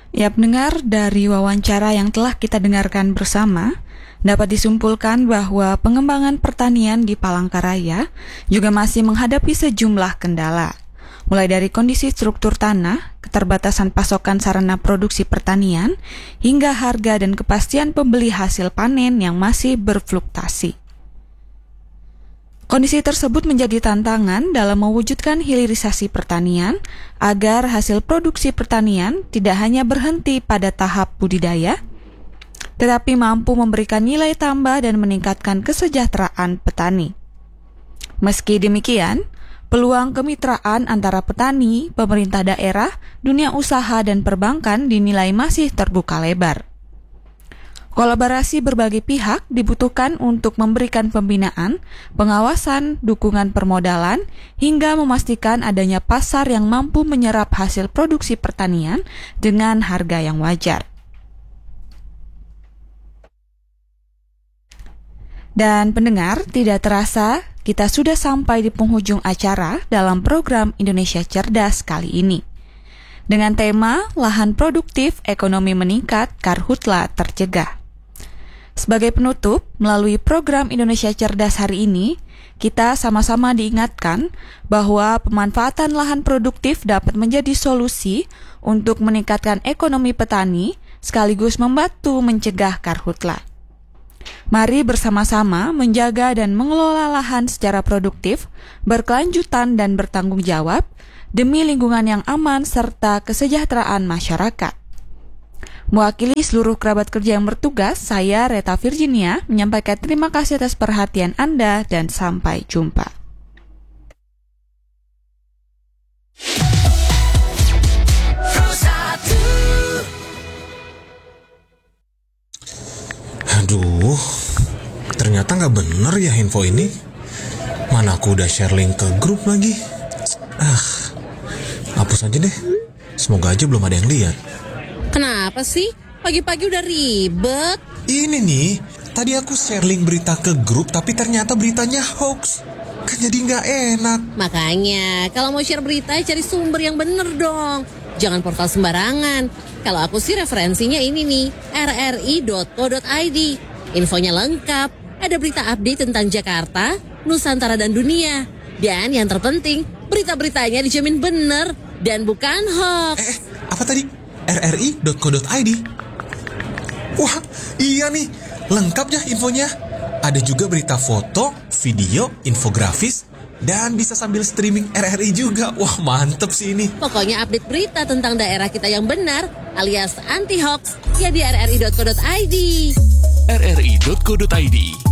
Ya, pendengar, dari wawancara yang telah kita dengarkan bersama, dapat disimpulkan bahwa pengembangan pertanian di Palangkaraya juga masih menghadapi sejumlah kendala, mulai dari kondisi struktur tanah, keterbatasan pasokan sarana produksi pertanian, hingga harga dan kepastian pembeli hasil panen yang masih berfluktuasi. Kondisi tersebut menjadi tantangan dalam mewujudkan hilirisasi pertanian agar hasil produksi pertanian tidak hanya berhenti pada tahap budidaya, tetapi mampu memberikan nilai tambah dan meningkatkan kesejahteraan petani. Meski demikian, peluang kemitraan antara petani, pemerintah daerah, dunia usaha, dan perbankan dinilai masih terbuka lebar. Kolaborasi berbagai pihak dibutuhkan untuk memberikan pembinaan, pengawasan, dukungan permodalan, hingga memastikan adanya pasar yang mampu menyerap hasil produksi pertanian dengan harga yang wajar. Dan pendengar, tidak terasa kita sudah sampai di penghujung acara dalam program Indonesia Cerdas kali ini. Dengan tema Lahan Produktif, Ekonomi Meningkat, Karhutla Tercegah. Sebagai penutup, melalui program Indonesia Cerdas hari ini, kita sama-sama diingatkan bahwa pemanfaatan lahan produktif dapat menjadi solusi untuk meningkatkan ekonomi petani sekaligus membantu mencegah karhutla. Mari bersama-sama menjaga dan mengelola lahan secara produktif, berkelanjutan dan bertanggung jawab demi lingkungan yang aman serta kesejahteraan masyarakat. Mewakili seluruh kerabat kerja yang bertugas, saya Reta Virginia menyampaikan terima kasih atas perhatian Anda dan sampai jumpa. Aduh, ternyata nggak bener ya info ini. Mana aku udah share link ke grup lagi. Hapus aja deh. Semoga aja belum ada yang lihat. Kenapa sih? Pagi-pagi udah ribet. Ini nih, tadi aku share link berita ke grup tapi ternyata beritanya hoax. Kan jadi nggak enak. Makanya, kalau mau share berita cari sumber yang bener dong. Jangan portal sembarangan. Kalau aku sih referensinya ini nih, rri.co.id. Infonya lengkap, ada berita update tentang Jakarta, Nusantara dan dunia. Dan yang terpenting, berita-beritanya dijamin bener dan bukan hoax. Apa tadi? rri.co.id. Wah, iya nih, lengkap ya infonya. Ada juga berita foto, video, infografis, dan bisa sambil streaming RRI juga. Wah, mantep sih ini. Pokoknya update berita tentang daerah kita yang benar alias anti-hoax ya di rri.co.id. rri.co.id